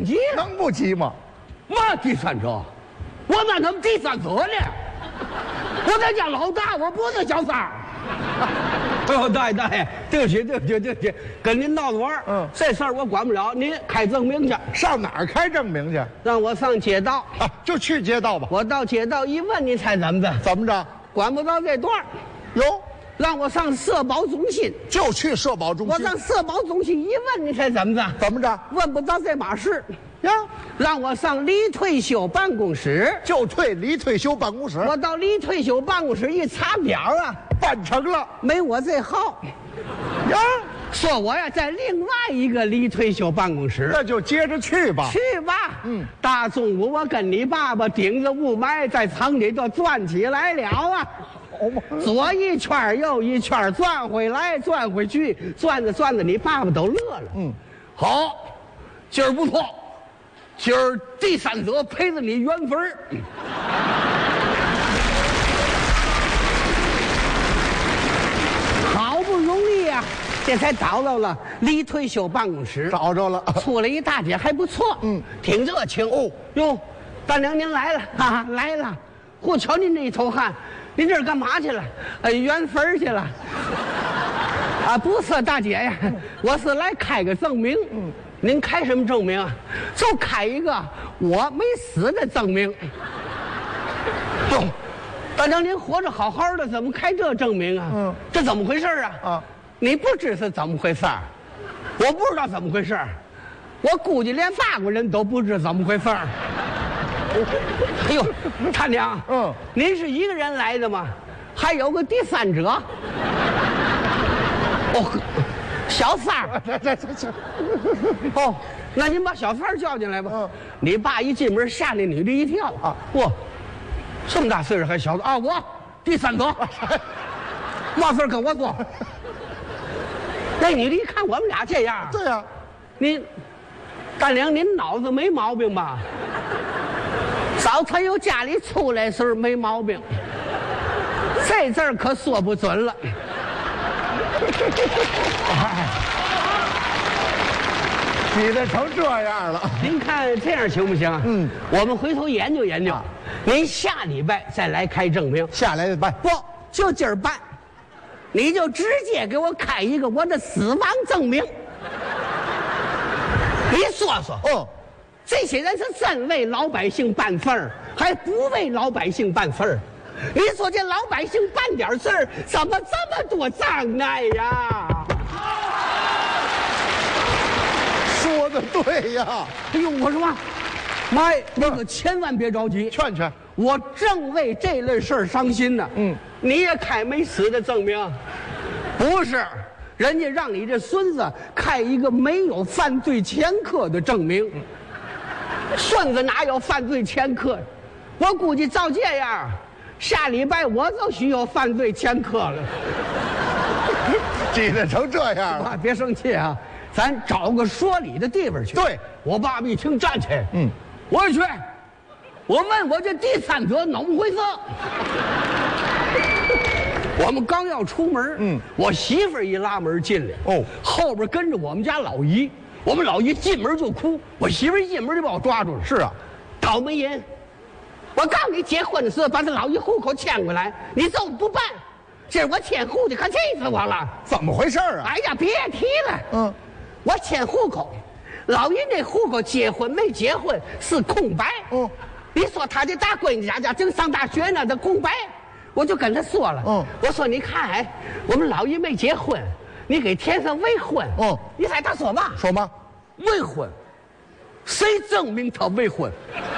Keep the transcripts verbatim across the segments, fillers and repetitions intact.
急， 能不急吗？ 嘛第三者，我哪能第三者呢？我在家老大，我不是小三儿。哎呦，大爷大爷，对不起对不起对不起，跟您闹着玩儿。嗯，这事儿我管不了，您开证明去。 上哪儿开证明去？ 让我上街道啊，就去街道吧。 我到街道一问，你猜怎么着？ 怎么着？ 管不到这段儿。 哟， 让我上社保中心， 就去社保中心。 我上社保中心一问，你猜怎么着？ 怎么着？ 问不到这码事呀？ 让我上离退休办公室， 就退离退休办公室。 我到离退休办公室一查表啊， 办成了， 没我这号。 呀， 说我呀在另外一个离退休办公室， 那就接着去吧。 去吧。嗯，大中午我跟你爸爸顶着雾霾在厂里头转起来了啊。左一圈右一圈，转回来转回去，转着转着，你爸爸都乐了。嗯，好，今儿不错，今儿第三者陪着你圆分儿。好不容易呀、啊，这才找到了离退休办公室， 找着了， 出来一大姐还不错，嗯，挺热情哦。哟，大娘您来了，哈哈，来了。我瞧您这一头汗。您这是干嘛去了？呃，圆分去了。啊，不是大姐呀，我是来开个证明。嗯，您开什么证明啊？就开一个我没死的证明。哟，大娘您活着好好的，怎么开这证明啊？嗯，这怎么回事啊？啊，你不知是怎么回事儿，我不知道怎么回事儿，我估计连法国人都不知怎么回事儿。哎呦，大娘，嗯，您是一个人来的吗？还有个第三者？哦，小三儿。这这这这。哦，那您把小三儿叫进来吧。嗯，你爸一进门吓那女的一跳啊！嚯，这么大岁数还小子啊！我第三者，嘛事跟我说。那女的一看我们俩这样， 对呀， 您大娘，您脑子没毛病吧？早晨由家里出来时候没毛病，这字儿可说不准了。 挤得成这样了， 您看这样行不行？嗯，我们回头研究研究。啊、您下礼拜再来开证明。 下来办不就今儿办？你就直接给我开一个我的死亡证明。你说说，哦。这些人是真为老百姓办事儿，还不为老百姓办事儿？你说这老百姓办点事儿，怎么这么多障碍呀？ 说的对呀！ 哎呦，我说妈，妈，你可千万别着急， 劝劝。 我正为这类事儿伤心呢。嗯，你也开没死的证明？不是，人家让你这孙子开一个没有犯罪前科的证明。嗯，孙子哪有犯罪前科？我估计照这样，下礼拜我就需要犯罪前科了。 挤得成这样了， 别生气啊，咱找个说理的地方去。 对， 我爸爸一听站起来，嗯，我也去，我问我这第三者怎么回事？我们刚要出门，嗯，我媳妇儿一拉门进来，哦，后边跟着我们家老姨。我们老姨进门就哭，我媳妇一进门就把我抓住了。 是啊， 倒霉人！我告诉你，结婚的时候把这老姨户口迁过来，你这么不办，今儿我迁户的可气死我了。 怎么回事啊？ 哎呀，别提了。嗯，我迁户口，老姨那户口结婚没结婚是空白。嗯，你说她这大闺女家家正上大学呢，这空白，我就跟她说了。嗯，我说你看，哎，我们老姨没结婚。你给填上未婚，哦，你猜他说嘛？ 说嘛？ 未婚，谁证明他未婚？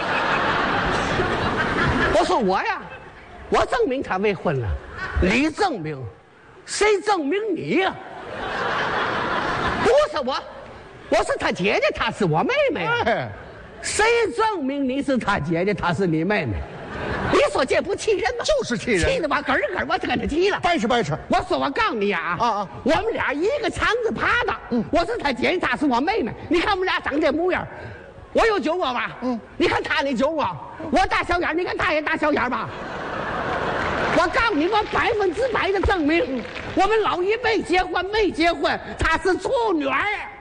我说我呀，我证明他未婚了。你证明，谁证明你呀？不是我，我是他姐姐，她是我妹妹。哎，谁证明你是他姐姐，她是你妹妹？你说这不气人吗？ 就是气人， 气得我咯儿咯儿，我就跟他急了。 掰扯掰扯， 我说我告诉你啊，啊啊，我们俩一个肠子爬的，嗯，我是他姐姐，她是我妹妹。你看我们俩长这模样，我有酒窝吧？嗯，你看他那酒窝，我大小眼，你看他也大小眼吧？我告诉你，我百分之百的证明，我们老一辈结婚没结婚，她是处女儿。